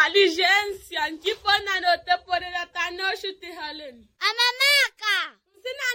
inteligencia nkifona no te poder atanoshu tihaleni. Amamaka. Sina